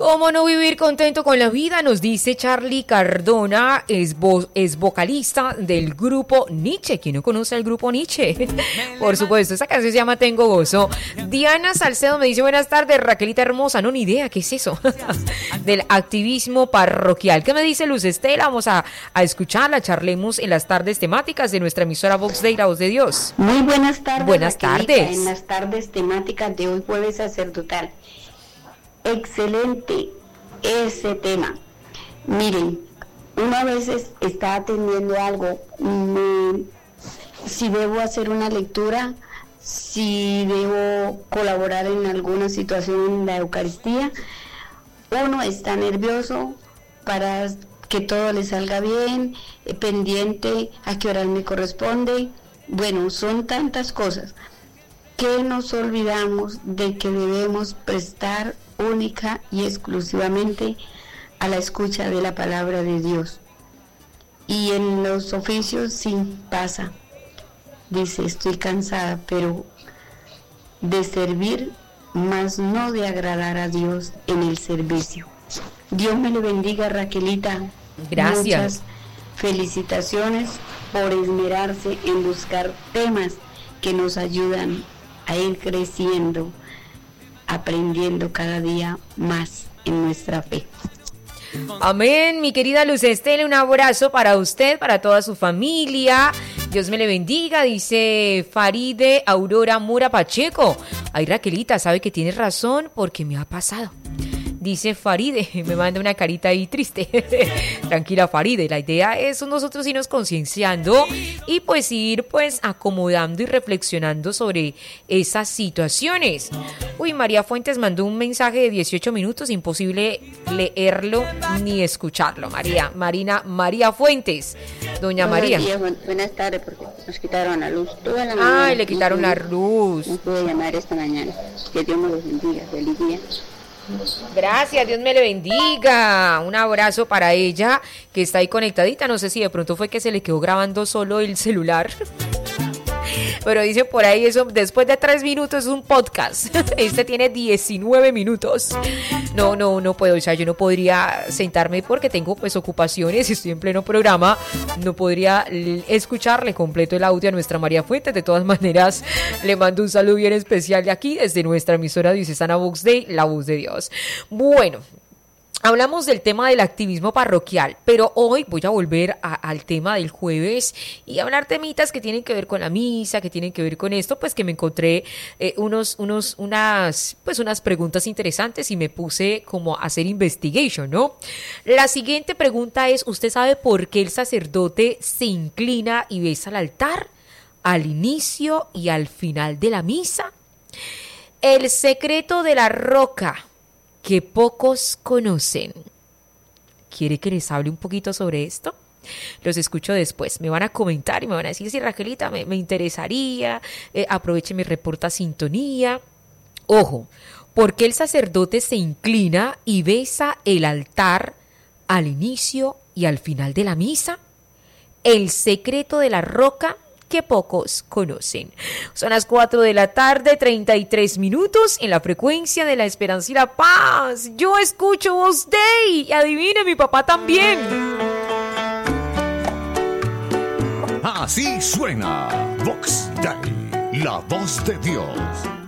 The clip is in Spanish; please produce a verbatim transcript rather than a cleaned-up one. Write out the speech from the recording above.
¿Cómo no vivir contento con la vida? Nos dice Charlie Cardona, es, vo- es vocalista del grupo Nietzsche. ¿Quién no conoce al grupo Nietzsche? Por supuesto, esa canción se llama Tengo Gozo. Diana Salcedo me dice, buenas tardes, Raquelita hermosa. No, ni idea, ¿qué es eso? Del activismo parroquial. ¿Qué me dice Luz Estela? Vamos a, a escucharla, charlemos en las tardes temáticas de nuestra emisora Vox Day, la voz de Dios. Muy buenas tardes. Buenas Raquelita, tardes. En las tardes temáticas de hoy jueves sacerdotal. Excelente ese tema. Miren, uno a veces está atendiendo algo, me, si debo hacer una lectura, si debo colaborar en alguna situación en la Eucaristía, uno está nervioso para que todo le salga bien, eh, pendiente a qué hora me corresponde. Bueno, son tantas cosas que nos olvidamos de que debemos prestar única y exclusivamente a la escucha de la palabra de Dios. Y en los oficios sí pasa, dice, estoy cansada, pero de servir, más no de agradar a Dios en el servicio. Dios me le bendiga, Raquelita. Gracias. Muchas felicitaciones por esmerarse en buscar temas que nos ayudan a ir creciendo, aprendiendo cada día más en nuestra fe. Amén, mi querida Luz Estela, un abrazo para usted, para toda su familia. Dios me le bendiga, dice Faride Aurora Mura Pacheco. Ay, Raquelita, sabe que tienes razón porque me ha pasado. Dice Faride, me manda una carita ahí triste. Tranquila, Faride, la idea es nosotros irnos concienciando y pues ir pues acomodando y reflexionando sobre esas situaciones. Uy, María Fuentes mandó un mensaje de dieciocho minutos, imposible leerlo ni escucharlo. María, Marina, María Fuentes, doña Buenos María. días, buen- buenas tardes, porque nos quitaron la luz toda la mañana. Ay, le quitaron No la pude- luz. No pude llamar esta mañana. Que Dios me los bendiga. Feliz día. Gracias, Dios me le bendiga. Un abrazo para ella que está ahí conectadita. No sé si de pronto fue que se le quedó grabando solo el celular. Pero dice por ahí eso, después de tres minutos es un podcast. Este tiene diecinueve minutos. No, no, no puedo, o sea, yo no podría sentarme porque tengo pues ocupaciones y estoy en pleno programa. No podría l- escucharle completo el audio a nuestra María Fuentes. De todas maneras, le mando un saludo bien especial de aquí, desde nuestra emisora diocesana Vox Day, la voz de Dios. Bueno, hablamos del tema del activismo parroquial, pero hoy voy a volver a- al tema del jueves y hablar temitas que tienen que ver con la misa, que tienen que ver con esto, pues que me encontré eh, unos, unos, unas, pues unas preguntas interesantes y me puse como a hacer investigation, ¿no? La siguiente pregunta es, ¿usted sabe por qué el sacerdote se inclina y besa el altar al inicio y al final de la misa? El secreto de la roca que pocos conocen. ¿Quiere que les hable un poquito sobre esto? Los escucho después. Me van a comentar y me van a decir, sí, Raquelita, me, me interesaría, eh, aproveche mi reporta sintonía. Ojo, ¿por qué el sacerdote se inclina y besa el altar al inicio y al final de la misa? El secreto de la roca que pocos conocen. Son las cuatro de la tarde, treinta y tres minutos en la frecuencia de la esperanza y la paz. Yo escucho Voz Day y adivine, mi papá también. Así suena Vox Day, la voz de Dios.